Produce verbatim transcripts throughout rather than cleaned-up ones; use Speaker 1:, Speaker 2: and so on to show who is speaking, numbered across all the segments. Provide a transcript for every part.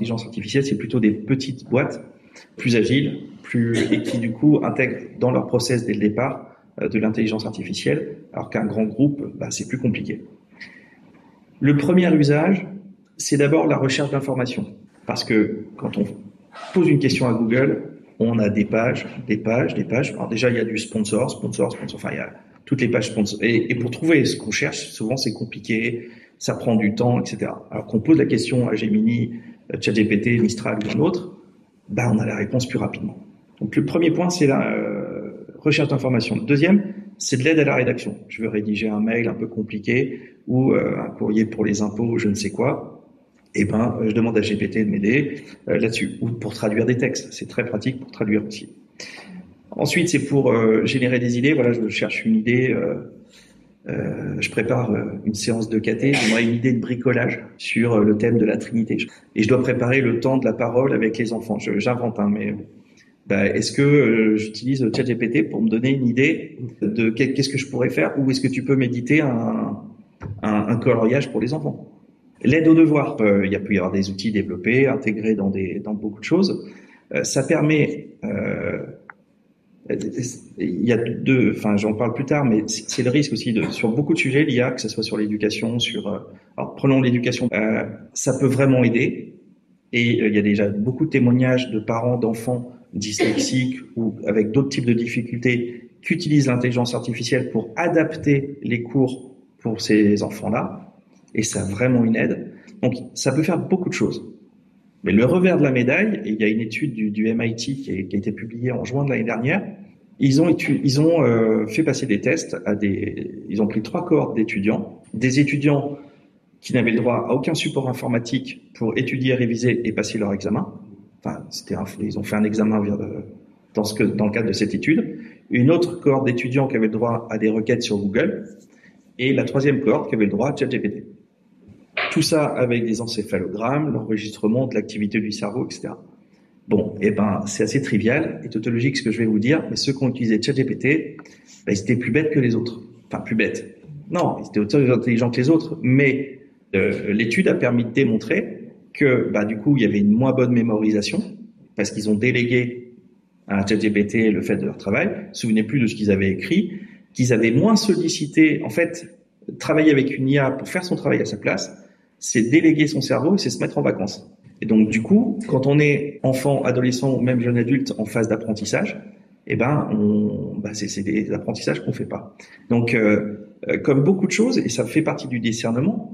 Speaker 1: l'intelligence artificielle, c'est plutôt des petites boîtes, plus agiles, plus et qui du coup intègrent dans leur process dès le départ euh, de l'intelligence artificielle, alors qu'un grand groupe, bah, c'est plus compliqué. Le premier usage, c'est d'abord la recherche d'informations. Parce que quand on pose une question à Google, on a des pages, des pages, des pages. Alors déjà, il y a du sponsor, sponsor, sponsor. Enfin, il y a toutes les pages sponsor. Et, et pour trouver ce qu'on cherche, souvent c'est compliqué, ça prend du temps, et cetera. Alors qu'on pose la question à Gemini, ChatGPT, Mistral ou un autre, bah, on a la réponse plus rapidement. Donc le premier point, c'est la euh, recherche d'informations. Le deuxième, c'est de l'aide à la rédaction. Je veux rédiger un mail un peu compliqué ou euh, un courrier pour les impôts, je ne sais quoi. Eh ben, je demande à G P T de m'aider euh, là-dessus. Ou pour traduire des textes. C'est très pratique pour traduire aussi. Ensuite, c'est pour euh, générer des idées. Voilà, je cherche une idée. Euh, euh, je prépare euh, une séance de caté. J'aimerais une idée de bricolage sur euh, le thème de la Trinité. Et je dois préparer le temps de la parole avec les enfants. Je, j'invente, hein, mais bah, est-ce que euh, j'utilise ChatGPT pour me donner une idée de qu'est-ce que je pourrais faire, ou est-ce que tu peux m'éditer un, un, un coloriage pour les enfants? L'aide aux devoirs, euh, il y a peut y avoir des outils développés, intégrés dans des dans beaucoup de choses. Euh, ça permet, euh, il y a deux, enfin j'en parle plus tard, mais c'est le risque aussi de sur beaucoup de sujets l'I A, que ce soit sur l'éducation, sur, euh, alors prenons l'éducation, euh, ça peut vraiment aider. Et euh, il y a déjà beaucoup de témoignages de parents d'enfants dyslexiques ou avec d'autres types de difficultés qui utilisent l'intelligence artificielle pour adapter les cours pour ces enfants-là, et ça a vraiment une aide. Donc ça peut faire beaucoup de choses. Mais le revers de la médaille, et il y a une étude du, du M I T qui a, qui a été publiée en juin de l'année dernière, ils ont, étu, ils ont euh, fait passer des tests à des, ils ont pris trois cohortes d'étudiants, des étudiants qui n'avaient le droit à aucun support informatique pour étudier, réviser et passer leur examen. Enfin, c'était un, ils ont fait un examen dans, ce que, dans le cadre de cette étude. Une autre cohorte d'étudiants qui avaient le droit à des requêtes sur Google. Et la troisième cohorte qui avait le droit à ChatGPT. Tout ça avec des encéphalogrammes, l'enregistrement de l'activité du cerveau, et cetera. Bon, eh ben, c'est assez trivial et tautologique ce que je vais vous dire, mais ceux qui ont utilisé ChatGPT, ben, ils étaient plus bêtes que les autres. Enfin, plus bêtes. Non, ils étaient autant intelligents que les autres, mais euh, l'étude a permis de démontrer que, bah, du coup, il y avait une moins bonne mémorisation parce qu'ils ont délégué à ChatGPT le fait de leur travail, ne se souvenaient plus de ce qu'ils avaient écrit, qu'ils avaient moins sollicité. En fait, travailler avec une I A pour faire son travail à sa place, c'est déléguer son cerveau et c'est se mettre en vacances. Et donc, du coup, quand on est enfant, adolescent ou même jeune adulte en phase d'apprentissage, eh ben, on, bah, c'est, c'est des apprentissages qu'on fait pas. Donc, euh, comme beaucoup de choses, et ça fait partie du discernement,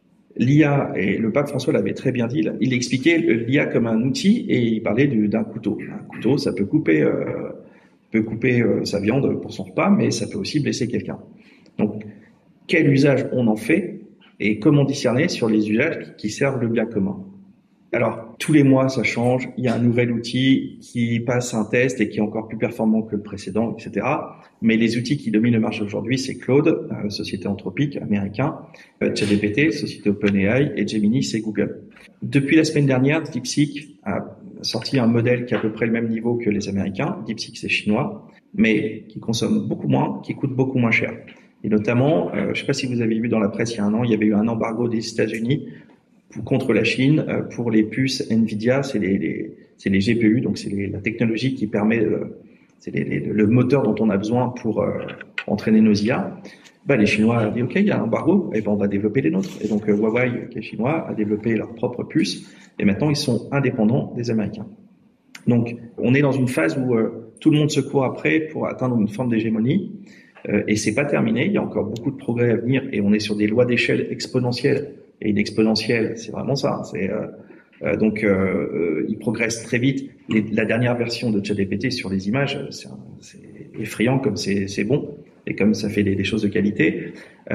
Speaker 1: l'I A, et le pape François l'avait très bien dit, il expliquait l'I A comme un outil et il parlait du, d'un couteau. Un couteau, ça peut couper, euh, peut couper euh, sa viande pour son repas, mais ça peut aussi blesser quelqu'un. Donc, quel usage on en fait et comment discerner sur les usages qui servent le bien commun. Alors, tous les mois, ça change. Il y a un nouvel outil qui passe un test et qui est encore plus performant que le précédent, et cetera. Mais les outils qui dominent le marché aujourd'hui, c'est Claude, euh, société anthropique américain, euh, ChatGPT, société OpenAI, et Gemini, c'est Google. Depuis la semaine dernière, DeepSeek a sorti un modèle qui a à peu près le même niveau que les Américains. DeepSeek, c'est chinois, mais qui consomme beaucoup moins, qui coûte beaucoup moins cher. Et notamment, euh, je ne sais pas si vous avez vu dans la presse il y a un an, il y avait eu un embargo des États-Unis contre la Chine euh, pour les puces Nvidia, c'est les, les c'est les G P U, donc c'est les, la technologie qui permet, euh, c'est les, les, le moteur dont on a besoin pour euh, entraîner nos I A. Bah, les Chinois ont dit ok, il y a un embargo, et ben on va développer les nôtres. Et donc euh, Huawei, qui est chinois, a développé leurs propres puces, et maintenant ils sont indépendants des Américains. Donc on est dans une phase où euh, tout le monde se court après pour atteindre une forme d'hégémonie. Euh, et c'est pas terminé, il y a encore beaucoup de progrès à venir et on est sur des lois d'échelle exponentielles. Et une exponentielle, c'est vraiment ça. C'est euh, euh, donc euh, euh, il progresse très vite. Les, la dernière version de ChatGPT sur les images, c'est, un, c'est effrayant comme c'est, c'est bon et comme ça fait des, des choses de qualité.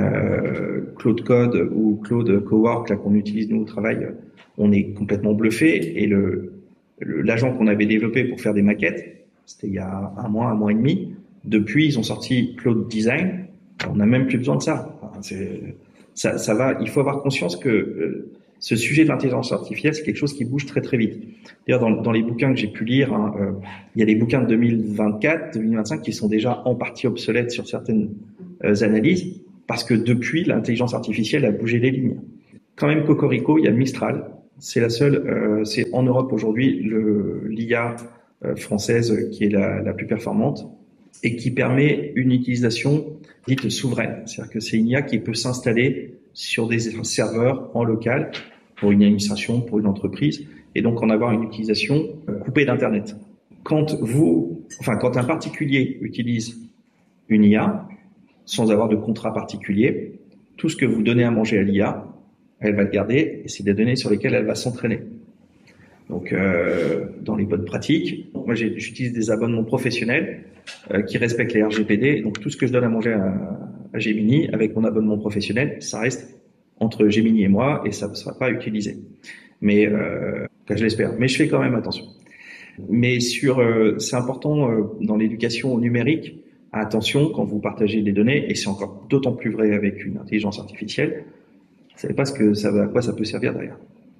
Speaker 1: Euh, Claude Code ou Claude Cowork là qu'on utilise nous au travail, on est complètement bluffé. Et le, le l'agent qu'on avait développé pour faire des maquettes, c'était il y a un mois, un mois et demi. Depuis, ils ont sorti Claude Design. On n'a même plus besoin de ça. Enfin, c'est, ça, ça va. Il faut avoir conscience que euh, ce sujet de l'intelligence artificielle, c'est quelque chose qui bouge très très vite. D'ailleurs, dans, dans les bouquins que j'ai pu lire, hein, euh, il y a des bouquins de deux mille vingt-quatre, deux mille vingt-cinq qui sont déjà en partie obsolètes sur certaines euh, analyses, parce que depuis, l'intelligence artificielle a bougé les lignes. Quand même, Cocorico, il y a Mistral C'est la seule, euh, c'est en Europe aujourd'hui le l'I A euh, française qui est la, la plus performante et qui permet une utilisation dite souveraine. C'est-à-dire que c'est une I A qui peut s'installer sur des serveurs en local pour une administration, pour une entreprise, et donc en avoir une utilisation euh, coupée d'Internet. Quand vous, enfin, quand un particulier utilise une I A sans avoir de contrat particulier, tout ce que vous donnez à manger à l'I A, elle va le garder et c'est des données sur lesquelles elle va s'entraîner. Donc, euh, dans les bonnes pratiques, moi j'ai, j'utilise des abonnements professionnels euh, qui respectent les R G P D. Donc, tout ce que je donne à manger à, à Gemini avec mon abonnement professionnel, ça reste entre Gemini et moi et ça ne sera pas utilisé. Mais, euh, je l'espère. Mais je fais quand même attention. Mais sur, euh, c'est important euh, dans l'éducation au numérique. Attention quand vous partagez des données, et c'est encore d'autant plus vrai avec une intelligence artificielle. Vous ne savez pas ce que ça va, à quoi ça peut servir derrière.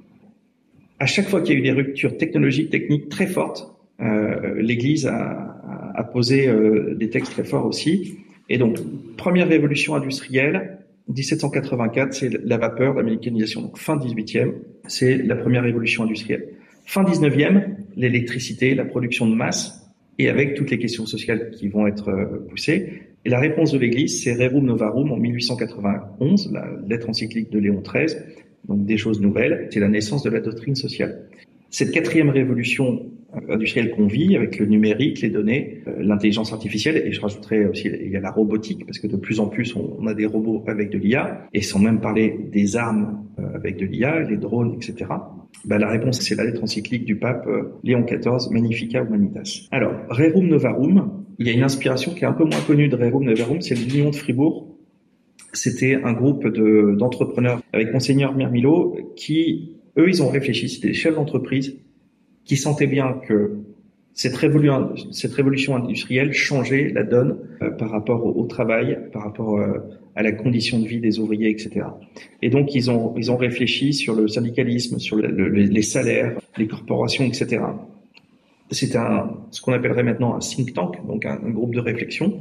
Speaker 1: À chaque fois qu'il y a eu des ruptures technologiques, techniques très fortes, euh, l'Église a, a posé euh, des textes très forts aussi. Et donc, première révolution industrielle, dix-sept cent quatre-vingt-quatre, c'est la vapeur, la mécanisation. Donc, fin dix-huitième, c'est la première révolution industrielle. Fin dix-neuvième, l'électricité, la production de masse, et avec toutes les questions sociales qui vont être poussées. Et la réponse de l'Église, c'est Rerum Novarum en mille huit cent quatre-vingt-onze, la lettre encyclique de Léon treize, donc des choses nouvelles, c'est la naissance de la doctrine sociale. Cette quatrième révolution industrielle qu'on vit, avec le numérique, les données, l'intelligence artificielle, et je rajouterais aussi, il y a la robotique, parce que de plus en plus, on a des robots avec de l'I A, et sans même parler des armes avec de l'I A, les drones, et cetera. Ben, la réponse, c'est la lettre encyclique du pape Léon quatorze, Magnificat Humanitas. Alors, Rerum Novarum, il y a une inspiration qui est un peu moins connue de Rerum Novarum, c'est l'Union de Fribourg. C'était un groupe de, d'entrepreneurs avec Monseigneur Mirmilo qui, eux, ils ont réfléchi, c'était des chefs d'entreprise qui sentaient bien que cette révolution, cette révolution industrielle changeait la donne euh, par rapport au, au travail, par rapport euh, à la condition de vie des ouvriers, et cetera. Et donc, ils ont, ils ont réfléchi sur le syndicalisme, sur le, le, les salaires, les corporations, et cetera. C'est un, ce qu'on appellerait maintenant un think tank, donc un, un groupe de réflexion.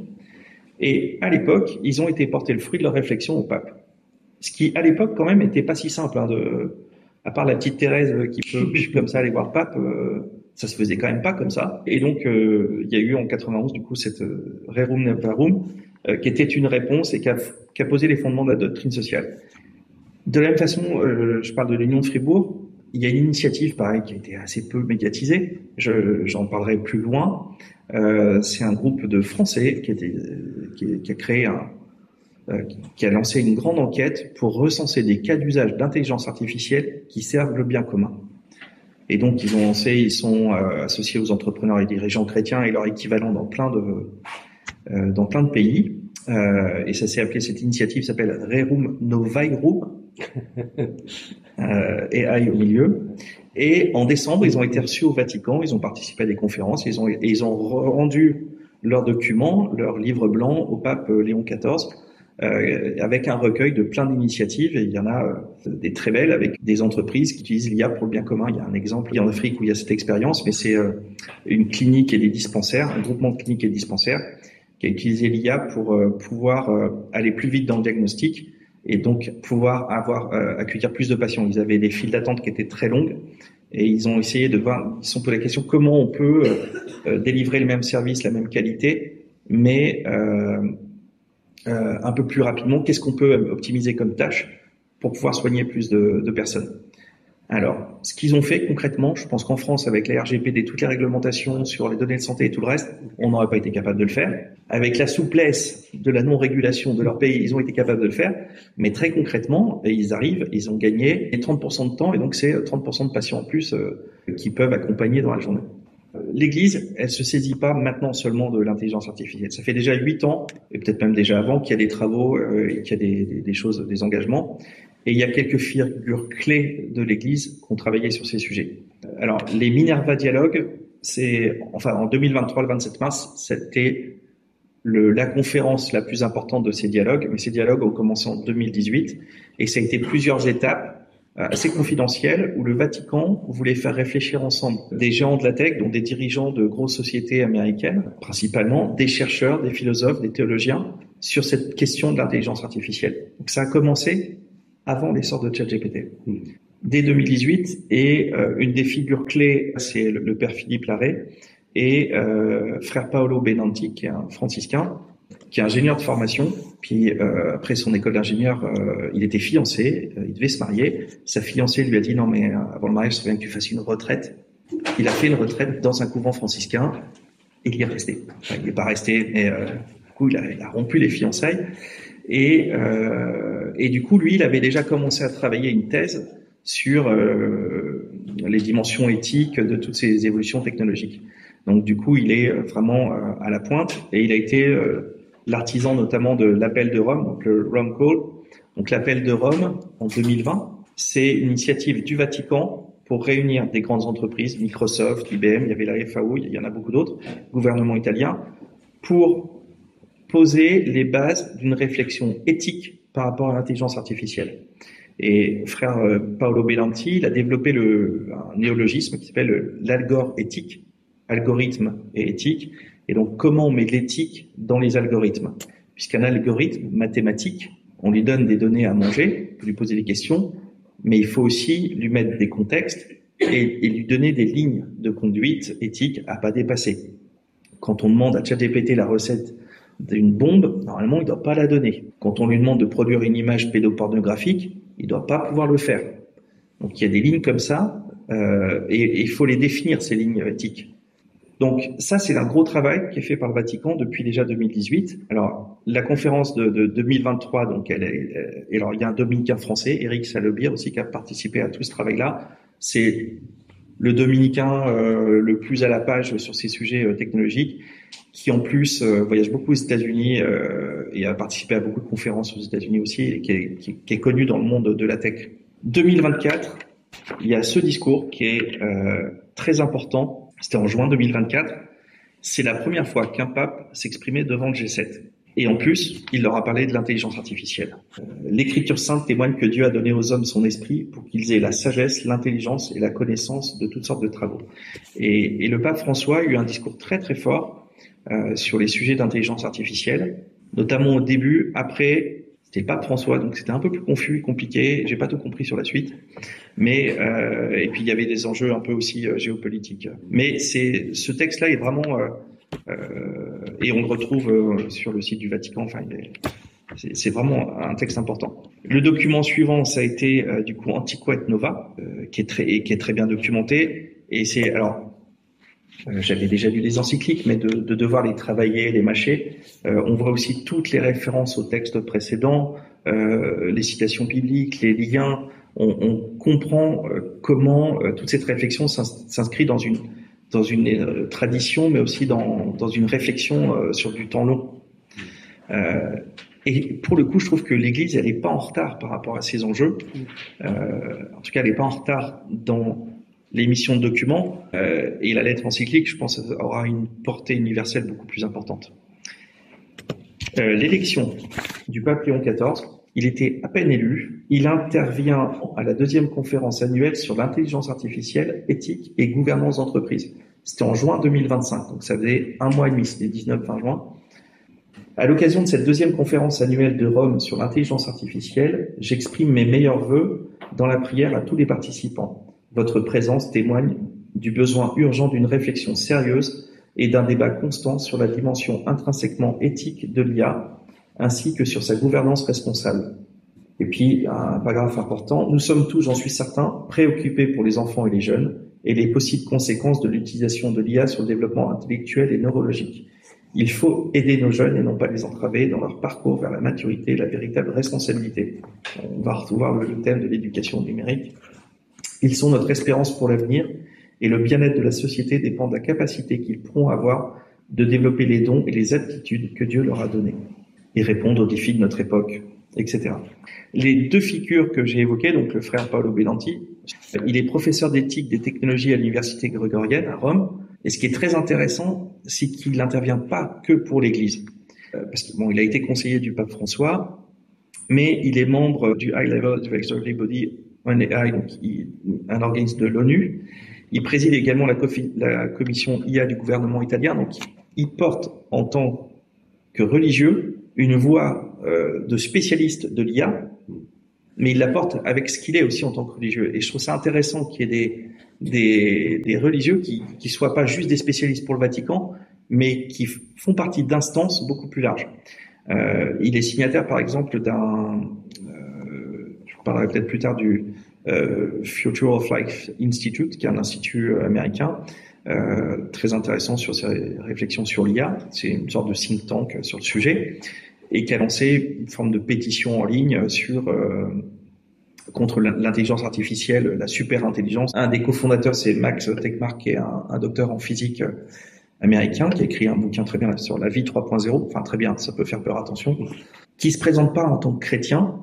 Speaker 1: Et à l'époque, ils ont été porter le fruit de leur réflexion au pape. Ce qui, à l'époque, quand même, était pas si simple. Hein, de, à part la petite Thérèse qui peut, comme ça, aller voir le pape, euh, ça se faisait quand même pas comme ça. Et donc, euh, il y a eu en quatre-vingt-onze, du coup, cette euh, Rerum Novarum, euh, qui était une réponse et qui a, qui a posé les fondements de la doctrine sociale. De la même façon, euh, je parle de l'Union de Fribourg. Il y a une initiative, pareil, qui a été assez peu médiatisée. Je, j'en parlerai plus loin. Euh, c'est un groupe de Français qui, était, qui, qui a créé un, euh, qui a lancé une grande enquête pour recenser des cas d'usage d'intelligence artificielle qui servent le bien commun. Et donc, ils ont lancé, ils sont euh, associés aux entrepreneurs et dirigeants chrétiens et leur équivalent dans plein de, euh, dans plein de pays. Euh, et ça s'est appelé, cette initiative s'appelle Rerum Novarum, euh, et A I au milieu. Et en décembre, ils ont été reçus au Vatican, ils ont participé à des conférences, ils ont, et ils ont rendu leurs documents, leur livre blanc au pape Léon quatorze, euh, avec un recueil de plein d'initiatives, et il y en a euh, des très belles avec des entreprises qui utilisent l'I A pour le bien commun. Il y a un exemple en Afrique où il y a cette expérience, mais c'est euh, une clinique et des dispensaires, un groupement de cliniques et de dispensaires qui a utilisé l'I A pour euh, pouvoir euh, aller plus vite dans le diagnostic et donc pouvoir avoir euh, accueillir plus de patients. Ils avaient des files d'attente qui étaient très longues et ils ont essayé de voir, ils se sont posé la question comment on peut euh, euh, délivrer le même service, la même qualité, mais euh, euh, un peu plus rapidement. Qu'est-ce qu'on peut optimiser comme tâche pour pouvoir soigner plus de, de personnes? Alors, ce qu'ils ont fait concrètement, je pense qu'en France, avec la R G P D, toutes les réglementations sur les données de santé et tout le reste, on n'aurait pas été capable de le faire. Avec la souplesse de la non-régulation de leur pays, ils ont été capables de le faire. Mais très concrètement, ils arrivent, ils ont gagné trente pour cent de temps, et donc c'est trente pour cent de patients en plus euh, qui peuvent accompagner dans la journée. L'Église, elle se saisit pas maintenant seulement de l'intelligence artificielle. Ça fait déjà huit ans, et peut-être même déjà avant, qu'il y a des travaux euh, et qu'il y a des, des, des choses, des engagements. Et il y a quelques figures clés de l'Église qui ont travaillé sur ces sujets. Alors, les Minerva Dialogues, c'est, enfin, en deux mille vingt-trois, le vingt-sept mars, c'était le, la conférence la plus importante de ces dialogues. Mais ces dialogues ont commencé en deux mille dix-huit et ça a été plusieurs étapes euh, assez confidentielles où le Vatican voulait faire réfléchir ensemble des géants de la tech, dont des dirigeants de grosses sociétés américaines, principalement, des chercheurs, des philosophes, des théologiens, sur cette question de l'intelligence artificielle. Donc, ça a commencé avant l'essor de ChatGPT. dès deux mille dix-huit, et euh, une des figures clés, c'est le, le père Philippe Larrey et euh, frère Paolo Benanti, qui est un franciscain, qui est ingénieur de formation. Puis euh, après son école d'ingénieur, euh, il était fiancé, euh, il devait se marier. Sa fiancée lui a dit non mais euh, avant le mariage, il serait bien que tu fasses une retraite. Il a fait une retraite dans un couvent franciscain et il y est resté. Enfin, il n'est pas resté, mais euh, du coup il a, il a rompu les fiançailles. Et, euh, et du coup lui, il avait déjà commencé à travailler une thèse sur euh, les dimensions éthiques de toutes ces évolutions technologiques. Donc du coup, il est vraiment euh, à la pointe et il a été euh, l'artisan notamment de l'appel de Rome, donc le Rome Call. Donc l'appel de Rome en deux mille vingt, c'est une initiative du Vatican pour réunir des grandes entreprises, Microsoft, I B M, il y avait la F A O, il y en a beaucoup d'autres, gouvernement italien, pour poser les bases d'une réflexion éthique par rapport à l'intelligence artificielle. Et frère euh, Paolo Benanti, il a développé le, un néologisme qui s'appelle l'algor éthique, algorithme et éthique. Et donc, comment on met de l'éthique dans les algorithmes? Puisqu'un algorithme mathématique, on lui donne des données à manger, on peut lui poser des questions, mais il faut aussi lui mettre des contextes et, et lui donner des lignes de conduite éthique à pas dépasser. Quand on demande à ChatGPT la recette d'une bombe, normalement, il ne doit pas la donner. Quand on lui demande de produire une image pédopornographique, il ne doit pas pouvoir le faire. Donc, il y a des lignes comme ça, euh, et, et il faut les définir, ces lignes éthiques. Donc ça, c'est un gros travail qui est fait par le Vatican depuis déjà deux mille dix-huit. Alors la conférence de, de deux mille vingt-trois, donc elle est, et alors il y a un dominicain français, Eric Salobir aussi, qui a participé à tout ce travail-là. C'est le dominicain euh, le plus à la page sur ces sujets euh, technologiques, qui en plus euh, voyage beaucoup aux États-Unis euh, et a participé à beaucoup de conférences aux États-Unis aussi, et qui est, qui, qui est connu dans le monde de la tech. deux mille vingt-quatre, il y a ce discours qui est euh, très important. C'était en juin deux mille vingt-quatre. C'est la première fois qu'un pape s'exprimait devant le G sept. Et en plus, il leur a parlé de l'intelligence artificielle. Euh, L'Écriture sainte témoigne que Dieu a donné aux hommes son esprit pour qu'ils aient la sagesse, l'intelligence et la connaissance de toutes sortes de travaux. Et, et le pape François a eu un discours très très fort euh, sur les sujets d'intelligence artificielle, notamment au début. Après, c'était le pape François, donc c'était un peu plus confus, compliqué. J'ai pas tout compris sur la suite. Mais euh, et puis il y avait des enjeux un peu aussi euh, géopolitiques. Mais c'est ce texte-là est vraiment euh, euh, et on le retrouve euh, sur le site du Vatican. Enfin, c'est, c'est vraiment un texte important. Le document suivant, ça a été euh, du coup Antiqua et Nova, euh, qui est très qui est très bien documenté. Et c'est alors euh, j'avais déjà lu les encycliques, mais de, de devoir les travailler, les mâcher. Euh, on voit aussi toutes les références aux textes précédents, euh, les citations bibliques, les liens. On, on comprend euh, comment euh, toute cette réflexion s'inscrit dans une dans une euh, tradition, mais aussi dans dans une réflexion euh, sur du temps long. Euh, et pour le coup, je trouve que l'Église, elle n'est pas en retard par rapport à ces enjeux. Euh, en tout cas, elle n'est pas en retard dans l'émission de documents. Euh, et la lettre encyclique, je pense, aura une portée universelle beaucoup plus importante. Euh, l'élection du pape Léon quatorze. Il était à peine élu. Il intervient à la deuxième conférence annuelle sur l'intelligence artificielle, éthique et gouvernance d'entreprise. C'était en juin deux mille vingt-cinq, donc ça faisait un mois et demi, c'était dix-neuf fin juin. À l'occasion de cette deuxième conférence annuelle de Rome sur l'intelligence artificielle, j'exprime mes meilleurs vœux dans la prière à tous les participants. Votre présence témoigne du besoin urgent d'une réflexion sérieuse et d'un débat constant sur la dimension intrinsèquement éthique de l'I A, ainsi que sur sa gouvernance responsable. Et puis, un paragraphe important, nous sommes tous, j'en suis certain, préoccupés pour les enfants et les jeunes et les possibles conséquences de l'utilisation de l'I A sur le développement intellectuel et neurologique. Il faut aider nos jeunes et non pas les entraver dans leur parcours vers la maturité et la véritable responsabilité. On va retrouver le thème de l'éducation numérique. Ils sont notre espérance pour l'avenir et le bien-être de la société dépend de la capacité qu'ils pourront avoir de développer les dons et les aptitudes que Dieu leur a donnés et répondre aux défis de notre époque, et cetera. Les deux figures que j'ai évoquées, donc le frère Paolo Benanti, il est professeur d'éthique des technologies à l'université grégorienne à Rome, et ce qui est très intéressant, c'est qu'il n'intervient pas que pour l'Église, parce que bon, il a été conseiller du pape François, mais il est membre du High Level Advisory Body on A I, donc il, un organisme de l'ONU. Il préside également la, cofi, la commission I A du gouvernement italien, donc il porte en tant que religieux une voix euh, de spécialiste de l'I A mais il l'apporte avec ce qu'il est aussi en tant que religieux. Et je trouve ça intéressant qu'il y ait des, des, des religieux qui qui soient pas juste des spécialistes pour le Vatican, mais qui font partie d'instances beaucoup plus larges. Euh, il est signataire, par exemple, d'un, euh, je vous parlerai peut-être plus tard du euh, Future of Life Institute, qui est un institut américain euh, très intéressant sur ses réflexions sur l'I A. C'est une sorte de think tank sur le sujet, et qui a lancé une forme de pétition en ligne sur euh, contre l'intelligence artificielle, la super intelligence. Un des cofondateurs, c'est Max Tegmark, qui est un, un docteur en physique américain, qui a écrit un bouquin très bien sur la vie trois point zéro, enfin très bien, ça peut faire peur, attention, qui se présente pas en tant que chrétien,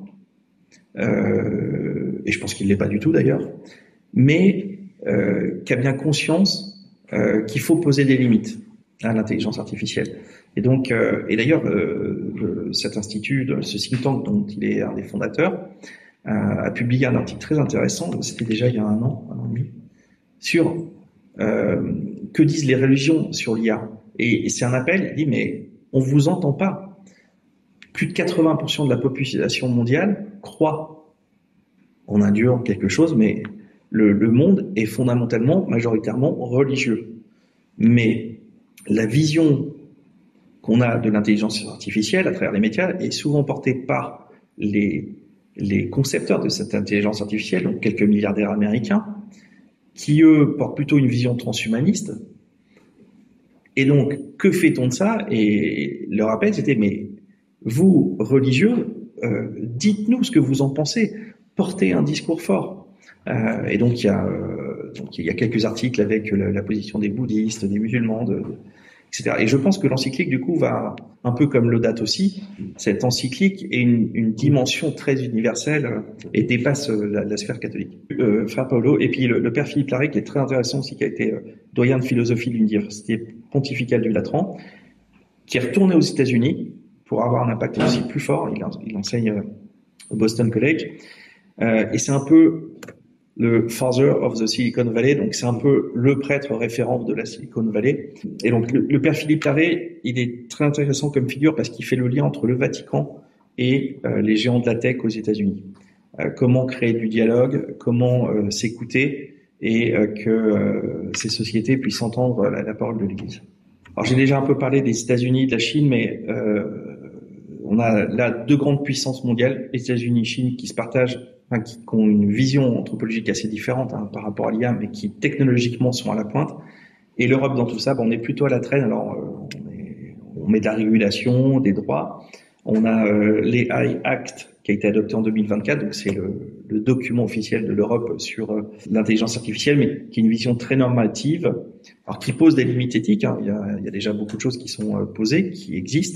Speaker 1: euh, et je pense qu'il l'est pas du tout d'ailleurs, mais euh, qui a bien conscience euh, qu'il faut poser des limites à l'intelligence artificielle. Et donc, euh, et d'ailleurs, euh, le, cet institut, ce think tank dont il est un des fondateurs, euh, a publié un article très intéressant, c'était déjà il y a un an, un an et demi, sur euh, que disent les religions sur l'I A. Et, et c'est un appel, il dit, mais on vous entend pas. Plus de quatre-vingts pour cent de la population mondiale croit en un Dieu, en quelque chose, mais le, le monde est fondamentalement, majoritairement religieux. Mais la vision qu'on a de l'intelligence artificielle à travers les médias est souvent portée par les, les concepteurs de cette intelligence artificielle, donc quelques milliardaires américains, qui eux portent plutôt une vision transhumaniste. Et donc, que fait-on de ça? Et leur appel, c'était, mais vous, religieux, euh, dites-nous ce que vous en pensez, portez un discours fort. Euh, et donc, il y a, euh, donc, il y a quelques articles avec la, la position des bouddhistes, des musulmans, de, et cetera. Et je pense que l'encyclique, du coup, va, un peu comme Laudato aussi, cette encyclique est une, une dimension très universelle euh, et dépasse euh, la, la sphère catholique. Euh, Frère Paolo, et puis le, le père Philippe Larrey, qui est très intéressant aussi, qui a été euh, doyen de philosophie de l'université pontificale du Latran, qui est retourné aux États-Unis pour avoir un impact aussi plus fort. Il, il enseigne euh, au Boston College. Euh, et c'est un peu le Father of the Silicon Valley, donc c'est un peu le prêtre référent de la Silicon Valley. Et donc le, le père Philippe Larrey, il est très intéressant comme figure parce qu'il fait le lien entre le Vatican et euh, les géants de la tech aux États-Unis. Euh, comment créer du dialogue, comment euh, s'écouter et euh, que euh, ces sociétés puissent entendre la, la parole de l'Église. Alors j'ai déjà un peu parlé des États-Unis, de la Chine, mais euh, on a là deux grandes puissances mondiales, les États-Unis et Chine, qui se partagent, enfin, qui, qui ont une vision anthropologique assez différente hein, par rapport à l'I A, mais qui technologiquement sont à la pointe. Et l'Europe dans tout ça, ben, on est plutôt à la traîne. Alors euh, on, est, on met de la régulation, des droits. On a euh, l'A I Act qui a été adopté en deux mille vingt-quatre, donc c'est le, le document officiel de l'Europe sur euh, l'intelligence artificielle, mais qui est une vision très normative, alors qui pose des limites éthiques. Hein. Il y a, il y a déjà beaucoup de choses qui sont euh, posées, qui existent.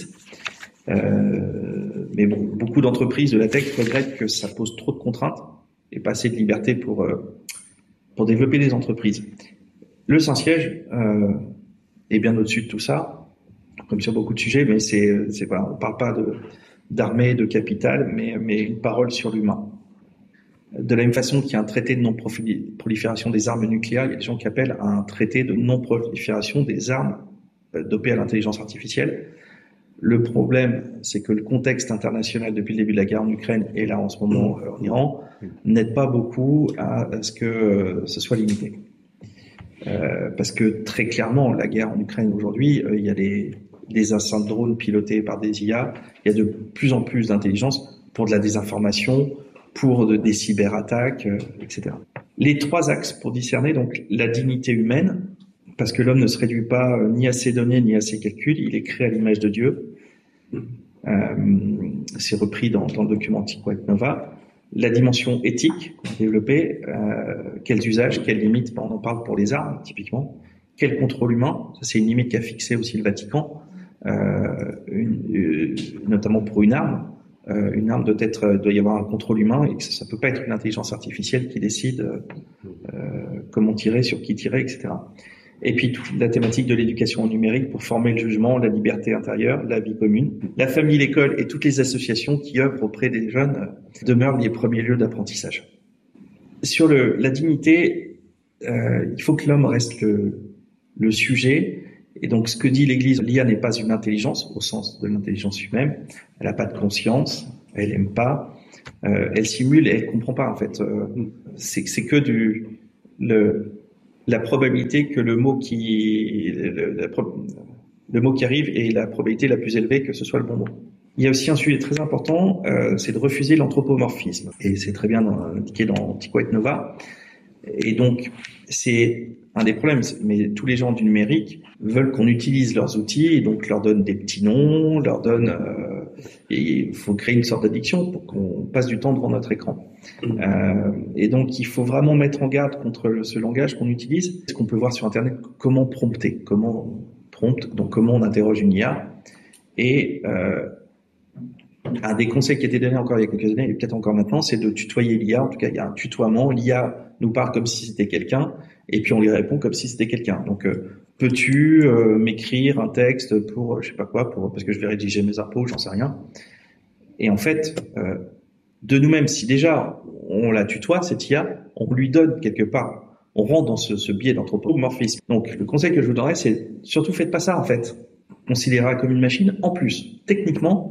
Speaker 1: Euh, mais bon, beaucoup d'entreprises de la tech regrettent que ça pose trop de contraintes et pas assez de liberté pour euh, pour développer des entreprises. Le Saint-Siège euh, est bien au-dessus de tout ça, comme sur beaucoup de sujets, mais c'est c'est pas, on parle pas de d'armée, de capital, mais mais une parole sur l'humain. De la même façon qu'il y a un traité de non-prolifération des armes nucléaires, il y a des gens qui appellent à un traité de non-prolifération des armes dopées à l'intelligence artificielle. Le problème, c'est que le contexte international depuis le début de la guerre en Ukraine et là en ce moment en Iran n'aide pas beaucoup à, à ce que euh, ce soit limité. Euh, parce que très clairement, la guerre en Ukraine aujourd'hui, euh, il y a des, des enceintes drones pilotés par des I A, il y a de plus en plus d'intelligence pour de la désinformation, pour de, des cyberattaques, euh, et cetera. Les trois axes pour discerner donc la dignité humaine, parce que l'homme ne se réduit pas euh, ni à ses données ni à ses calculs, il est créé à l'image de Dieu. Euh, c'est repris dans, dans le document Antiquate Nova. La dimension éthique qu'on a développée, euh, quels usages, quelles limites, on en parle pour les armes typiquement. Quel contrôle humain, ça c'est une limite qu'a fixé aussi le Vatican, euh, une, euh, notamment pour une arme. Euh, une arme doit être, doit y avoir un contrôle humain et que ça, ça peut pas être une intelligence artificielle qui décide euh, comment tirer, sur qui tirer, et cetera. Et puis toute la thématique de l'éducation numérique pour former le jugement, la liberté intérieure, la vie commune. La famille, l'école et toutes les associations qui œuvrent auprès des jeunes demeurent les premiers lieux d'apprentissage. Sur le, la dignité, euh, il faut que l'homme reste le, le sujet. Et donc ce que dit l'Église, l'I A n'est pas une intelligence au sens de l'intelligence humaine. Elle n'a pas de conscience, elle n'aime pas, Euh, elle simule et elle comprend pas en fait. Euh, c'est, c'est que du le la probabilité que le mot qui le, la, le mot qui arrive est la probabilité la plus élevée que ce soit le bon mot. Il y a aussi un sujet très important, euh, c'est de refuser l'anthropomorphisme. Et c'est très bien indiqué dans Tico et Nova. Et donc, c'est un des problèmes. Mais tous les gens du numérique veulent qu'on utilise leurs outils et donc leur donne des petits noms, leur donne... Euh, et il faut créer une sorte d'addiction pour qu'on passe du temps devant notre écran. Euh, et donc, il faut vraiment mettre en garde contre ce langage qu'on utilise. Ce qu'on peut voir sur Internet, comment prompter, comment prompt, donc comment on interroge une I A. Et... Euh, un des conseils qui a été donné encore il y a quelques années, et peut-être encore maintenant, c'est de tutoyer l'I A. En tout cas, il y a un tutoiement. L'I A nous parle comme si c'était quelqu'un, et puis on lui répond comme si c'était quelqu'un. Donc, euh, peux-tu euh, m'écrire un texte pour, euh, je sais pas quoi, pour parce que je vais rédiger mes impôts, j'en sais rien. Et en fait, euh, de nous-mêmes, si déjà on la tutoie, cette I A, on lui donne quelque part, on rentre dans ce, ce biais d'anthropomorphisme. Donc, le conseil que je vous donnerais, c'est surtout faites pas ça en fait. Considérez-la comme une machine. En plus, techniquement,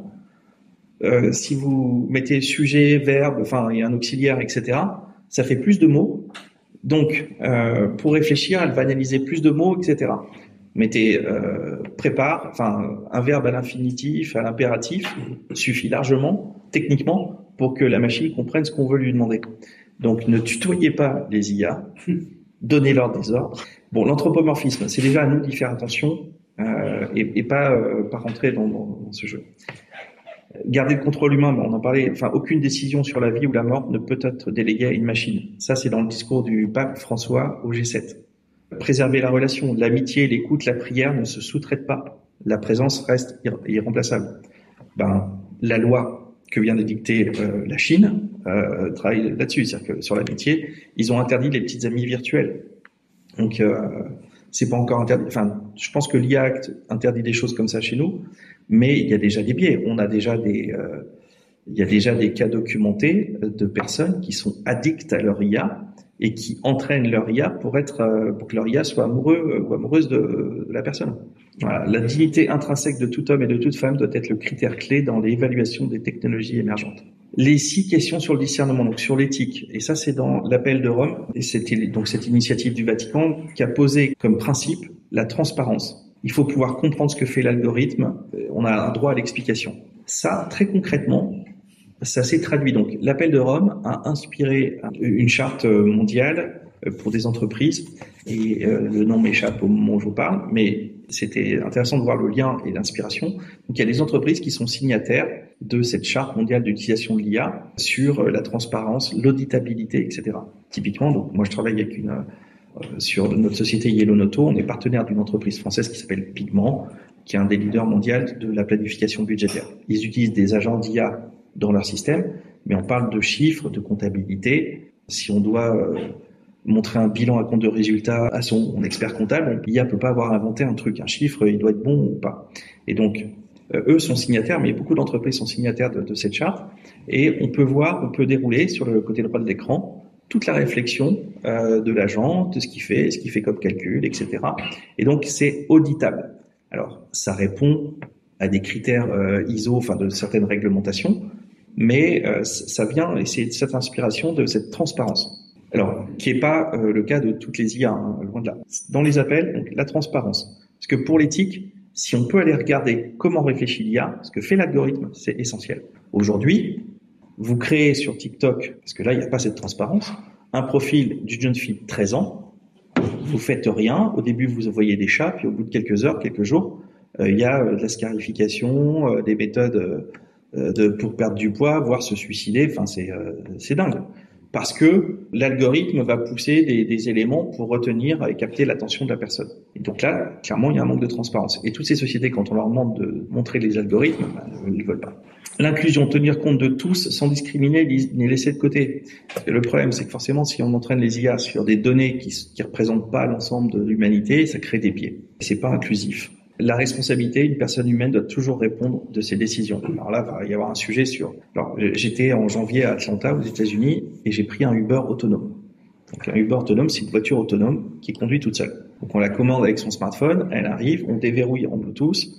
Speaker 1: Euh, si vous mettez sujet, verbe, enfin il y a un auxiliaire, et cetera, ça fait plus de mots. Donc, euh, pour réfléchir, elle va analyser plus de mots, et cetera. Mettez euh, prépare, enfin un verbe à l'infinitif, à l'impératif, suffit largement, techniquement, pour que la machine comprenne ce qu'on veut lui demander. Donc, ne tutoyez pas les I A, donnez-leur des ordres. Bon, l'anthropomorphisme, c'est déjà à nous d'y faire attention euh, et, et pas, euh, pas rentrer dans, dans, dans ce jeu. Garder le contrôle humain, on en parlait, enfin, aucune décision sur la vie ou la mort ne peut être déléguée à une machine. Ça, c'est dans le discours du pape François au G sept. Préserver la relation, l'amitié, l'écoute, la prière ne se sous-traitent pas. La présence reste irremplaçable. Ben, la loi que vient d'édicter euh, la Chine euh, travaille là-dessus, c'est-à-dire que sur l'amitié, ils ont interdit les petites amies virtuelles. Donc, euh, c'est pas encore interdit. Enfin, je pense que l'I A interdit des choses comme ça chez nous, mais il y a déjà des biais. On a déjà des, euh, il y a déjà des cas documentés de personnes qui sont addictes à leur I A et qui entraînent leur I A pour être, euh, pour que leur I A soit amoureux ou amoureuse de, de la personne. Voilà. La dignité intrinsèque de tout homme et de toute femme doit être le critère clé dans l'évaluation des technologies émergentes. Les six questions sur le discernement, donc sur l'éthique, et ça c'est dans l'appel de Rome, et c'était donc cette initiative du Vatican qui a posé comme principe la transparence. Il faut pouvoir comprendre ce que fait l'algorithme, on a un droit à l'explication. Ça, très concrètement, ça s'est traduit. Donc l'appel de Rome a inspiré une charte mondiale pour des entreprises, et euh, le nom m'échappe au moment où je vous parle, mais c'était intéressant de voir le lien et l'inspiration. Donc il y a des entreprises qui sont signataires de cette charte mondiale d'utilisation de l'I A sur la transparence, l'auditabilité, et cetera. Typiquement, donc moi je travaille avec une euh, sur notre société Yellow Noto, on est partenaire d'une entreprise française qui s'appelle Pigment, qui est un des leaders mondiaux de la planification budgétaire. Ils utilisent des agents d'I A dans leur système, mais on parle de chiffres, de comptabilité. Si on doit euh, montrer un bilan à compte de résultat à son expert comptable, l'I A peut pas avoir inventé un truc, un chiffre, il doit être bon ou pas. Et donc, euh, eux sont signataires, mais beaucoup d'entreprises sont signataires de, de cette charte. Et on peut voir, on peut dérouler sur le côté droit de l'écran toute la réflexion euh, de l'agent, de ce qu'il fait, ce qu'il fait comme calcul, et cetera. Et donc, c'est auditable. Alors, ça répond à des critères euh, I S O, enfin de certaines réglementations, mais euh, ça vient, et c'est cette inspiration de cette transparence. Alors, qui n'est pas euh, le cas de toutes les I A, hein, loin de là. Dans les appels, donc, la transparence. Parce que pour l'éthique, si on peut aller regarder comment réfléchit l'I A, ce que fait l'algorithme, c'est essentiel. Aujourd'hui, vous créez sur TikTok, parce que là, il n'y a pas cette transparence, un profil d'une jeune fille de treize ans, vous faites rien, au début, vous voyez des chats, puis au bout de quelques heures, quelques jours, euh, il y a euh, de la scarification, euh, des méthodes euh, de, pour perdre du poids, voire se suicider, enfin, c'est, euh, c'est dingue. Parce que l'algorithme va pousser des, des éléments pour retenir et capter l'attention de la personne. Et donc là, clairement, il y a un manque de transparence. Et toutes ces sociétés, quand on leur demande de montrer les algorithmes, ben, ils ne veulent pas. L'inclusion, tenir compte de tous sans discriminer ni laisser de côté. Et le problème, c'est que forcément, si on entraîne les I A sur des données qui ne représentent pas l'ensemble de l'humanité, ça crée des biais. C'est pas inclusif. La responsabilité, une personne humaine doit toujours répondre de ses décisions. Alors là, il va y avoir un sujet sur... Alors, j'étais en janvier à Atlanta, aux États-Unis, et j'ai pris un Uber autonome. Donc, un Uber autonome, c'est une voiture autonome qui conduit toute seule. Donc, on la commande avec son smartphone, elle arrive, on déverrouille en Bluetooth,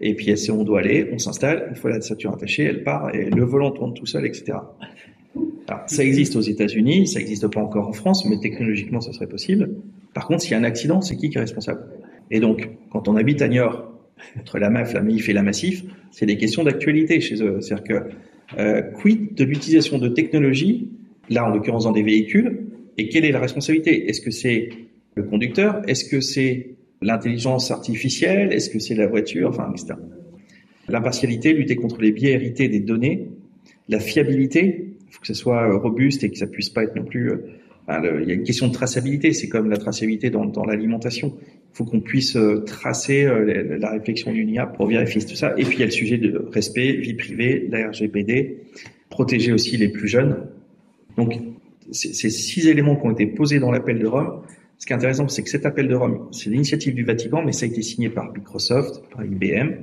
Speaker 1: Et puis elle sait où on doit aller, on s'installe, une fois la ceinture attachée, elle part et le volant tourne tout seul, et cetera. Alors, ça existe aux États-Unis, ça n'existe pas encore en France, mais technologiquement, ça serait possible. Par contre, s'il y a un accident, c'est qui qui est responsable? Et donc, quand on habite à Niort, entre la M A F, la M A I F et la Massif, c'est des questions d'actualité chez eux. C'est-à-dire que, euh, quid de l'utilisation de technologies, là, en l'occurrence dans des véhicules, et quelle est la responsabilité? Est-ce que c'est le conducteur? Est-ce que c'est l'intelligence artificielle? Est-ce que c'est la voiture? Enfin, et cetera. L'impartialité, lutter contre les biais hérités des données, la fiabilité, il faut que ça soit robuste et que ça puisse pas être non plus... Euh, enfin, le, il y a une question de traçabilité, c'est comme la traçabilité dans, dans l'alimentation. Il faut qu'on puisse euh, tracer euh, la réflexion d'une I A pour vérifier tout ça. Et puis il y a le sujet de respect, vie privée, la R G P D, protéger aussi les plus jeunes. Donc, c'est, ces six éléments qui ont été posés dans l'appel de Rome. Ce qui est intéressant, c'est que cet appel de Rome, c'est l'initiative du Vatican, mais ça a été signé par Microsoft, par I B M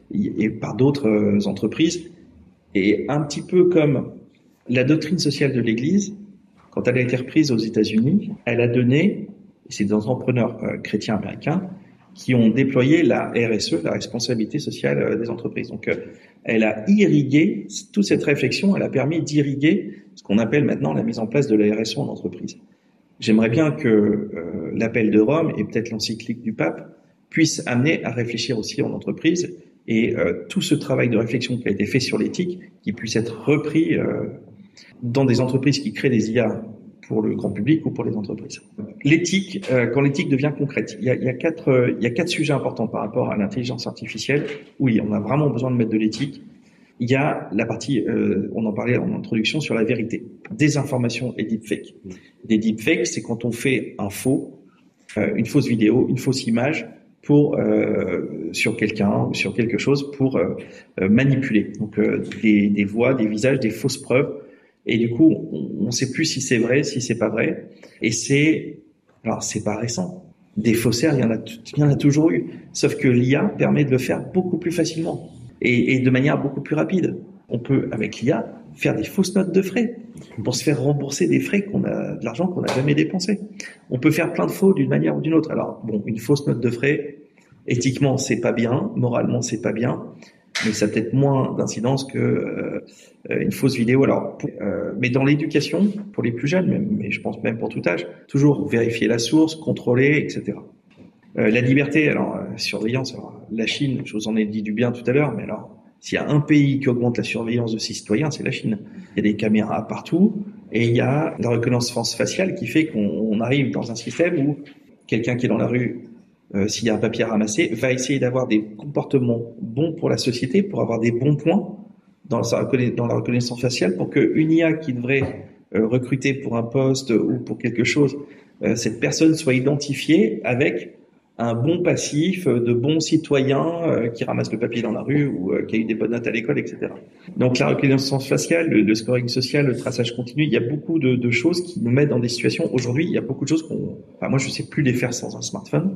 Speaker 1: et par d'autres entreprises. Et un petit peu comme la doctrine sociale de l'Église, quand elle a été reprise aux États-Unis, elle a donné, c'est des entrepreneurs euh, chrétiens américains qui ont déployé la R S E, la responsabilité sociale euh, des entreprises. Donc, euh, elle a irrigué toute cette réflexion, elle a permis d'irriguer ce qu'on appelle maintenant la mise en place de la R S E en entreprise. J'aimerais bien que euh, l'appel de Rome et peut-être l'encyclique du pape puissent amener à réfléchir aussi en entreprise et euh, tout ce travail de réflexion qui a été fait sur l'éthique qui puisse être repris euh, dans des entreprises qui créent des I A pour le grand public ou pour les entreprises. L'éthique, euh, quand l'éthique devient concrète, il y a, il y a quatre, euh, il y a quatre sujets importants par rapport à l'intelligence artificielle. Oui, on a vraiment besoin de mettre de l'éthique. Il y a la partie, euh, on en parlait en introduction, sur la vérité. Désinformation et deepfake. Des deepfakes, c'est quand on fait un faux, euh, une fausse vidéo, une fausse image pour euh, sur quelqu'un ou sur quelque chose pour euh, euh, manipuler. Donc euh, des, des voix, des visages, des fausses preuves. Et du coup, on ne sait plus si c'est vrai, si c'est pas vrai. Et c'est, alors c'est pas récent. Des faussaires, il y en a, il y en a toujours eu. Sauf que l'I A permet de le faire beaucoup plus facilement et, et de manière beaucoup plus rapide. On peut, avec l'I A, faire des fausses notes de frais pour se faire rembourser des frais qu'on a, de l'argent qu'on n'a jamais dépensé. On peut faire plein de faux d'une manière ou d'une autre. Alors, bon, une fausse note de frais, éthiquement, c'est pas bien, moralement, c'est pas bien, mais ça a peut-être moins d'incidence que euh, une fausse vidéo. Alors, pour, euh, mais dans l'éducation, pour les plus jeunes, mais, mais je pense même pour tout âge, toujours vérifier la source, contrôler, et cetera. Euh, la liberté, alors euh, surveillance. Alors, la Chine, je vous en ai dit du bien tout à l'heure, mais alors s'il y a un pays qui augmente la surveillance de ses citoyens, c'est la Chine. Il y a des caméras partout et il y a la reconnaissance faciale qui fait qu'on on arrive dans un système où quelqu'un qui est dans la rue, Euh, s'il y a un papier à ramasser, va essayer d'avoir des comportements bons pour la société, pour avoir des bons points dans, sa, dans la reconnaissance faciale, pour qu'une I A qui devrait euh, recruter pour un poste ou pour quelque chose, euh, cette personne soit identifiée avec un bon passif, euh, de bons citoyens euh, qui ramassent le papier dans la rue ou euh, qui a eu des bonnes notes à l'école, et cetera. Donc la reconnaissance faciale, le, le scoring social, le traçage continu, il y a beaucoup de, de choses qui nous mettent dans des situations. Aujourd'hui, il y a beaucoup de choses qu'on... Enfin, moi, je ne sais plus les faire sans un smartphone.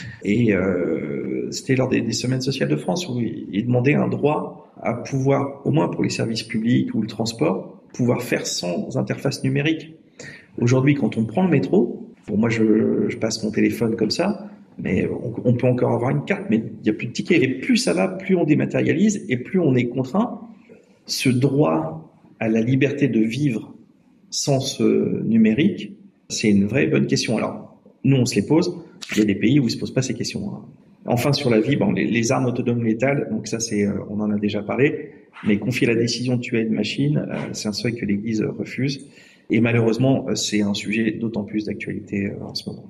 Speaker 1: Et euh, c'était lors des, des semaines sociales de France où ils demandaient un droit à pouvoir, au moins pour les services publics ou le transport, pouvoir faire sans interface numérique. Aujourd'hui, quand on prend le métro, bon, moi je, je passe mon téléphone comme ça, mais on, on peut encore avoir une carte, mais il n'y a plus de ticket. Et plus ça va, plus on dématérialise et plus on est contraint. Ce droit à la liberté de vivre sans ce numérique, c'est une vraie bonne question. Alors, nous, on se les pose. Il y a des pays où ils se posent pas ces questions. Enfin, sur la vie, bon, les, les armes autonomes létales, donc ça, c'est, euh, on en a déjà parlé, mais confier la décision de tuer une machine, euh, c'est un seuil que l'Église refuse. Et malheureusement, c'est un sujet d'autant plus d'actualité euh, en ce moment.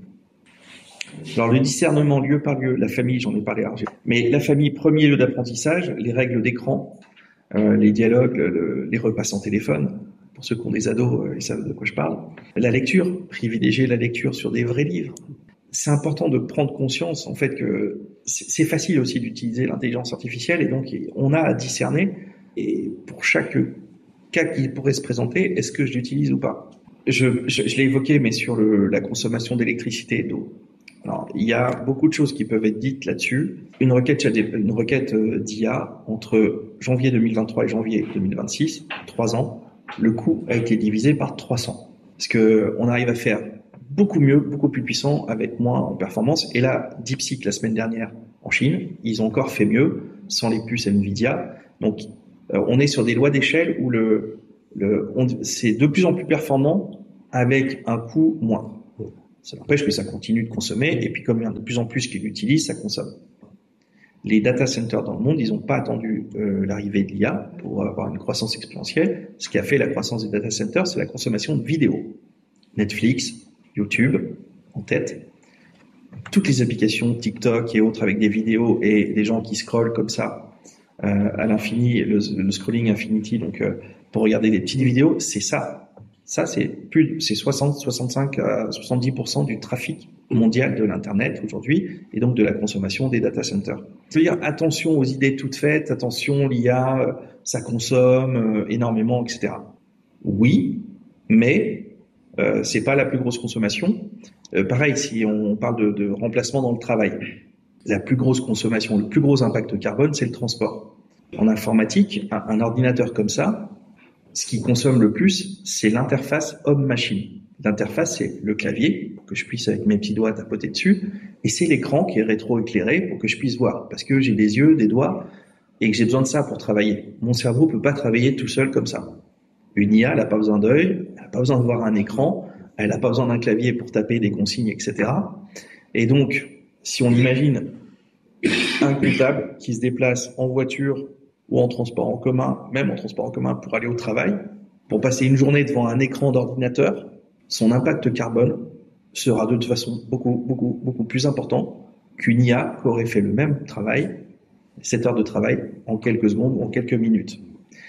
Speaker 1: Alors, le discernement lieu par lieu, la famille, j'en ai parlé, mais la famille, premier lieu d'apprentissage, les règles d'écran, euh, les dialogues, le, les repas sans téléphone. Pour ceux qui ont des ados, euh, ils savent de quoi je parle. La lecture, privilégier la lecture sur des vrais livres. C'est important de prendre conscience, en fait, que c'est facile aussi d'utiliser l'intelligence artificielle et donc on a à discerner. Et pour chaque cas qui pourrait se présenter, est-ce que je l'utilise ou pas? Je, je, je l'ai évoqué, mais sur le, la consommation d'électricité et d'eau. Alors, il y a beaucoup de choses qui peuvent être dites là-dessus. Une requête, une requête d'I A entre janvier deux mille vingt-trois et janvier deux mille vingt-six, trois ans, le coût a été divisé par trois cents. Parce que on arrive à faire beaucoup mieux, beaucoup plus puissant, avec moins en performance. Et là, DeepSeek, la semaine dernière, en Chine, ils ont encore fait mieux. sans les puces Nvidia. Donc, euh, on est sur des lois d'échelle où le, le, on, c'est de plus en plus performant avec un coût moindre. Ça n'empêche que ça continue de consommer, et puis comme il y en a de plus en plus qui l'utilisent, ça consomme. Les data centers dans le monde, ils n'ont pas attendu euh, l'arrivée de l'I A pour avoir une croissance exponentielle. Ce qui a fait la croissance des data centers, c'est la consommation de vidéos. Netflix, YouTube, en tête. Toutes les applications TikTok et autres avec des vidéos et des gens qui scrollent comme ça euh, à l'infini, le, le scrolling infinity, donc euh, pour regarder des petites vidéos, c'est ça. Ça, c'est plus, c'est soixante, soixante-cinq à soixante-dix pour cent du trafic mondial de l'Internet aujourd'hui, et donc de la consommation des data centers. Je veux dire, attention aux idées toutes faites, attention, l'I A, ça consomme euh, énormément, et cetera. Oui, mais euh, c'est pas la plus grosse consommation. Euh, pareil, si on parle de, de remplacement dans le travail, la plus grosse consommation, le plus gros impact carbone, c'est le transport. En informatique, un, un ordinateur comme ça, ce qui consomme le plus, c'est l'interface homme-machine. L'interface, c'est le clavier, pour que je puisse, avec mes petits doigts, tapoter dessus, et c'est l'écran qui est rétro-éclairé pour que je puisse voir, parce que j'ai des yeux, des doigts, et que j'ai besoin de ça pour travailler. Mon cerveau peut pas travailler tout seul comme ça. Une I A, elle n'a pas besoin d'œil, elle n'a pas besoin de voir un écran, elle n'a pas besoin d'un clavier pour taper des consignes, et cetera. Et donc, si on imagine un comptable qui se déplace en voiture ou en transport en commun, même en transport en commun pour aller au travail, pour passer une journée devant un écran d'ordinateur, son impact carbone sera de toute façon beaucoup, beaucoup, beaucoup plus important qu'une I A qui aurait fait le même travail, sept heures de travail, en quelques secondes ou en quelques minutes.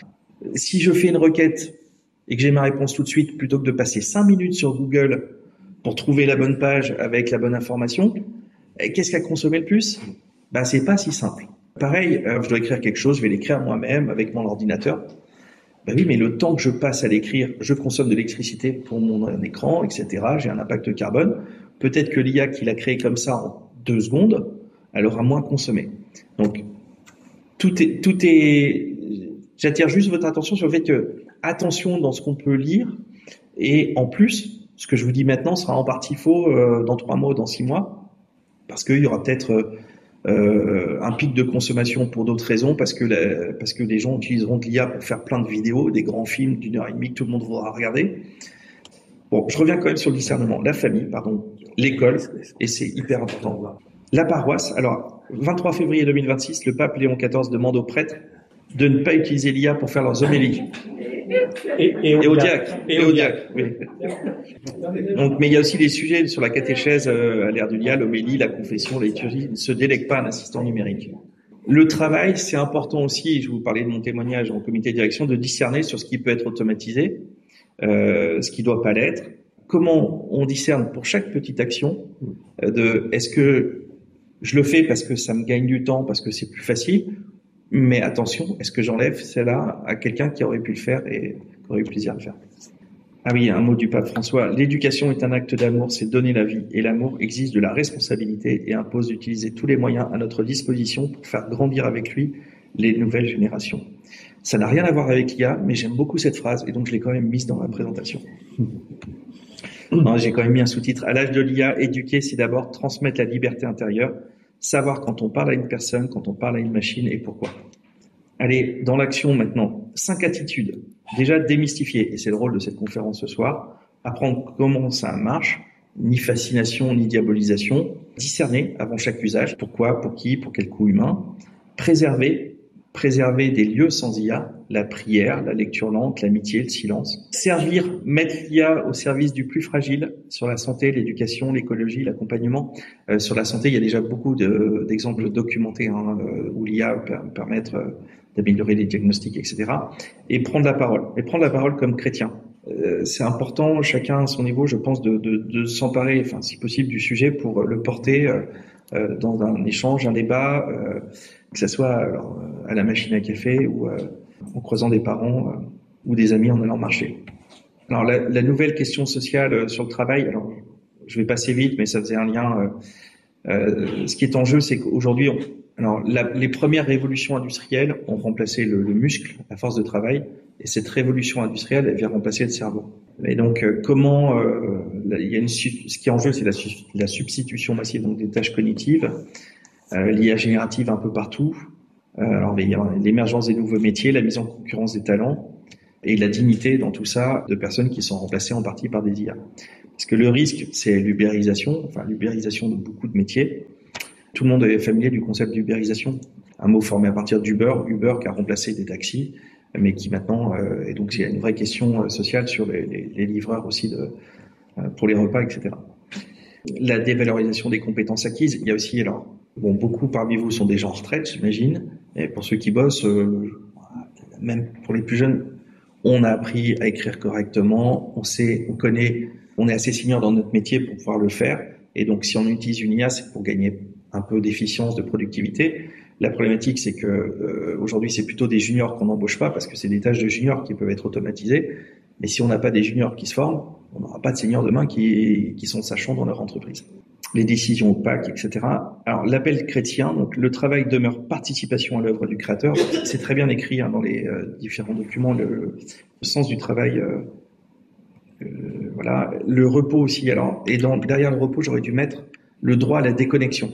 Speaker 1: Si je fais une requête et que j'ai ma réponse tout de suite, plutôt que de passer cinq minutes sur Google pour trouver la bonne page avec la bonne information, qu'est-ce qui a consommé le plus? Ben, c'est pas si simple. Pareil, euh, je dois écrire quelque chose, je vais l'écrire moi-même avec mon ordinateur. Ben oui, mais le temps que je passe à l'écrire, je consomme de l'électricité pour mon écran, et cetera. J'ai un impact carbone. Peut-être que l'I A qui l'a créé comme ça en deux secondes, elle aura moins consommé. Donc, tout est, tout est, j'attire juste votre attention sur le fait que, attention dans ce qu'on peut lire, et en plus, ce que je vous dis maintenant sera en partie faux euh, dans trois mois ou dans six mois, parce qu'il y aura peut-être euh, Euh, un pic de consommation pour d'autres raisons, parce que la, parce que les gens utiliseront de l'I A pour faire plein de vidéos, des grands films d'une heure et demie que tout le monde voudra regarder. Bon, je reviens quand même sur le discernement. La famille, pardon, l'école, et c'est hyper important. La paroisse. Alors, vingt-trois février deux mille vingt-six, le pape Léon quatorze demande aux prêtres de ne pas utiliser l'I A pour faire leurs homélies. Et, et, et au diacre. Et au diacre, oui. Donc, mais il y a aussi des sujets sur la catéchèse euh, à l'ère du l'I A, l'homélie, la confession, la liturgie, ne se délègue pas un assistant numérique. Le travail, c'est important aussi, je vous parlais de mon témoignage en comité de direction, de discerner sur ce qui peut être automatisé, euh, ce qui doit pas l'être. Comment on discerne pour chaque petite action euh, de est-ce que je le fais parce que ça me gagne du temps, parce que c'est plus facile, mais attention, est-ce que j'enlève celle-là à quelqu'un qui aurait pu le faire et qui aurait eu plaisir à le faire? Ah oui, un mot du pape François. L'éducation est un acte d'amour, c'est donner la vie. Et l'amour exige de la responsabilité et impose d'utiliser tous les moyens à notre disposition pour faire grandir avec lui les nouvelles générations. Ça n'a rien à voir avec l'I A, mais j'aime beaucoup cette phrase et donc je l'ai quand même mise dans ma présentation. Non, j'ai quand même mis un sous-titre. À l'âge de l'I A, éduquer, c'est d'abord transmettre la liberté intérieure, savoir quand on parle à une personne, quand on parle à une machine et pourquoi. Allez, dans l'action maintenant. Cinq attitudes. Déjà, démystifier, et c'est le rôle de cette conférence ce soir, apprendre comment ça marche, ni fascination, ni diabolisation, discerner avant chaque usage, pourquoi, pour qui, pour quel coût humain, préserver, préserver des lieux sans I A, la prière, la lecture lente, l'amitié, le silence, servir, mettre l'I A au service du plus fragile, sur la santé, l'éducation, l'écologie, l'accompagnement. Euh, sur la santé, il y a déjà beaucoup de, d'exemples documentés hein, où l'I A peut permettre euh, d'améliorer les diagnostics, et cetera. Et prendre la parole. Et prendre la parole comme chrétien. Euh, c'est important, chacun à son niveau, je pense, de, de, de s'emparer, enfin, si possible, du sujet pour le porter euh, euh, dans un échange, un débat, euh, que ce soit alors, à la machine à café ou euh, en croisant des parents euh, ou des amis en allant marcher. Alors, la, la nouvelle question sociale euh, sur le travail, alors, je vais passer vite, mais ça faisait un lien. Euh, euh, ce qui est en jeu, c'est qu'aujourd'hui, on, alors, la, les premières révolutions industrielles ont remplacé le, le muscle, la force de travail, et cette révolution industrielle, elle vient remplacer le cerveau. Et donc, euh, comment, euh, il y a une, ce qui est en jeu, c'est la, la substitution massive donc des tâches cognitives, euh, l'I A générative un peu partout, Euh, alors, il y a l'émergence des nouveaux métiers, la mise en concurrence des talents et la dignité dans tout ça de personnes qui sont remplacées en partie par des I A. Parce que le risque, c'est l'ubérisation, enfin l'ubérisation de beaucoup de métiers. Tout le monde est familier du concept d'ubérisation, un mot formé à partir d'Uber, Uber qui a remplacé des taxis, mais qui maintenant, euh, et donc il y a une vraie question sociale sur les, les, les livreurs aussi de, euh, pour les repas, et cetera. La dévalorisation des compétences acquises, il y a aussi, alors, bon, beaucoup parmi vous sont des gens en retraite, j'imagine, et pour ceux qui bossent, euh, même pour les plus jeunes, on a appris à écrire correctement, on sait, on connaît, on est assez senior dans notre métier pour pouvoir le faire, et donc si on utilise une I A, c'est pour gagner un peu d'efficience, de productivité. La problématique, c'est que euh, aujourd'hui, c'est plutôt des juniors qu'on n'embauche pas parce que c'est des tâches de juniors qui peuvent être automatisées. Mais si on n'a pas des juniors qui se forment, on n'aura pas de seniors demain qui, qui sont sachants dans leur entreprise. Les décisions opaques, et cetera. Alors, l'appel chrétien, donc le travail demeure participation à l'œuvre du créateur. C'est très bien écrit hein, dans les euh, différents documents, le, le sens du travail. Euh, euh, voilà, le repos aussi. Alors, et dans, derrière le repos, j'aurais dû mettre le droit à la déconnexion.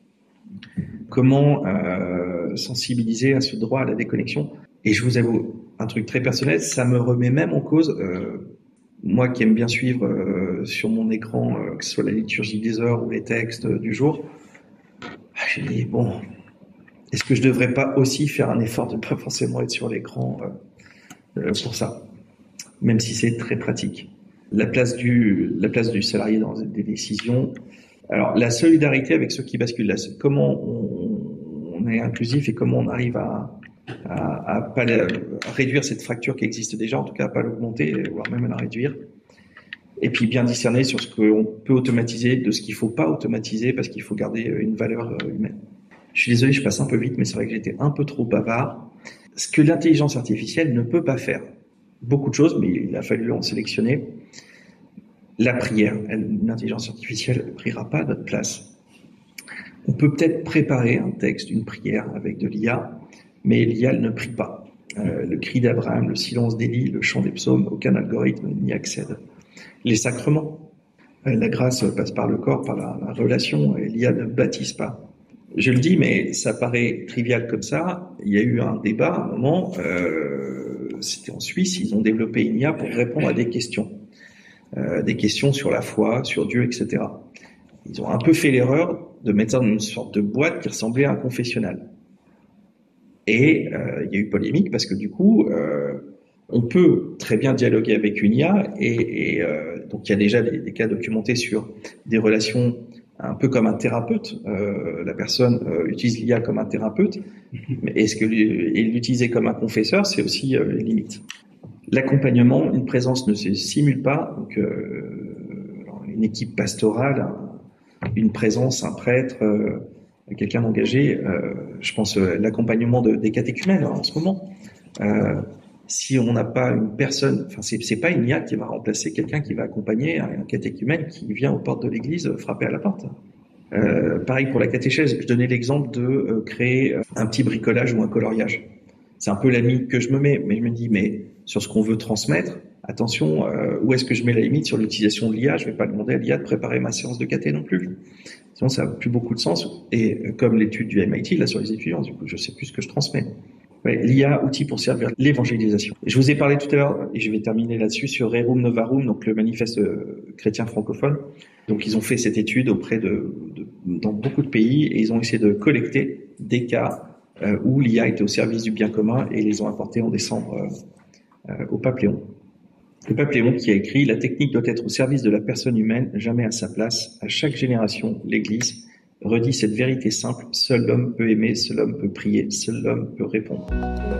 Speaker 1: Comment euh, sensibiliser à ce droit à la déconnexion. Et je vous avoue, un truc très personnel, ça me remet même en cause, euh, moi qui aime bien suivre euh, sur mon écran, euh, que ce soit la liturgie des heures ou les textes euh, du jour, j'ai dit, bon, est-ce que je devrais pas aussi faire un effort de ne pas forcément être sur l'écran euh, euh, pour ça, même si c'est très pratique. La place du, la place du salarié dans des décisions. Alors, la solidarité avec ceux qui basculent, là, comment on, on est inclusif et comment on arrive à, à, à, pas la, à réduire cette fracture qui existe déjà, en tout cas à pas l'augmenter, voire même à la réduire. Et puis bien discerner sur ce qu'on peut automatiser, de ce qu'il faut pas automatiser, parce qu'il faut garder une valeur humaine. Je suis désolé, je passe un peu vite, mais c'est vrai que j'étais un peu trop bavard. Ce que l'intelligence artificielle ne peut pas faire, beaucoup de choses, mais il a fallu en sélectionner. La prière, l'intelligence artificielle ne priera pas à notre place. On peut peut-être préparer un texte, une prière avec de l'I A, mais l'I A elle ne prie pas. Euh, le cri d'Abraham, le silence d'Élie, le chant des psaumes, aucun algorithme n'y accède. Les sacrements, euh, la grâce passe par le corps, par la, la relation, et l'I A ne baptise pas. Je le dis, mais ça paraît trivial comme ça. Il y a eu un débat à un moment, euh, c'était en Suisse, ils ont développé une I A pour répondre à des questions. Euh, des questions sur la foi, sur Dieu, et cetera. Ils ont un peu fait l'erreur de mettre ça dans une sorte de boîte qui ressemblait à un confessionnal. Et euh, il y a eu polémique parce que du coup, euh, on peut très bien dialoguer avec une I A et, et euh, donc il y a déjà des, des cas documentés sur des relations un peu comme un thérapeute. Euh, la personne euh, utilise l'I A comme un thérapeute, mais est-ce que l'utiliser comme un confesseur, c'est aussi euh, les limites. L'accompagnement, une présence ne se simule pas, donc euh, une équipe pastorale, un, une présence, un prêtre, euh, quelqu'un d'engagé, euh, je pense euh, l'accompagnement de, des catéchumènes hein, en ce moment. Euh, si on n'a pas une personne, enfin c'est, c'est pas une I A qui va remplacer quelqu'un qui va accompagner un, un catéchumène qui vient aux portes de l'église frapper à la porte. Euh, pareil pour la catéchèse, je donnais l'exemple de euh, créer un petit bricolage ou un coloriage. C'est un peu la limite que je me mets, mais je me dis, mais sur ce qu'on veut transmettre, attention, euh, où est-ce que je mets la limite sur l'utilisation de l'I A? Je vais pas demander à l'I A de préparer ma séance de caté non plus. Sinon, ça n'a plus beaucoup de sens. Et euh, comme l'étude du M I T, là, sur les étudiants, du coup, je sais plus ce que je transmets. Ouais, l'I A, outil pour servir l'évangélisation. Et je vous ai parlé tout à l'heure, et je vais terminer là-dessus, sur Rerum Novarum, donc le manifeste euh, chrétien francophone. Donc, ils ont fait cette étude auprès de, de, dans beaucoup de pays, et ils ont essayé de collecter des cas euh, où l'I A était au service du bien commun, et ils les ont apportés en décembre euh, Euh, au pape Léon. Le pape Léon qui a écrit « La technique doit être au service de la personne humaine, jamais à sa place. À chaque génération, l'Église redit cette vérité simple. Seul l'homme peut aimer, seul l'homme peut prier, seul l'homme peut répondre. »